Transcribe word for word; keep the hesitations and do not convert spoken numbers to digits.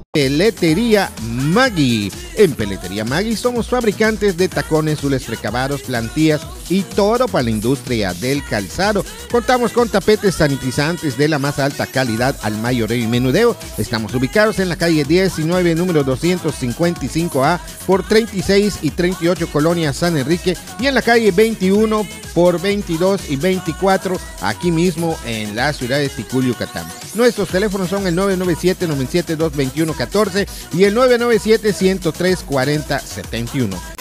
Peletería Maggi. En Peletería Maggi somos fabricantes de tacones, hules precabados, plantillas y todo para la industria del calzado. Contamos con tapetes sanitizantes de la más alta calidad al mayoreo y menudeo. Estamos ubicados en la calle diecinueve, número doscientos cincuenta y cinco A por treinta y seis y treinta y ocho Colonia San Enrique, y en la calle veintiuno por veintidós y veinticuatro aquí mismo en la ciudad de Ticul, Yucatán. Nuestros teléfonos son el nueve nueve siete, nueve siete dos, dos uno uno cuatro y el nueve nueve siete, uno cero tres, cuatro cero siete uno.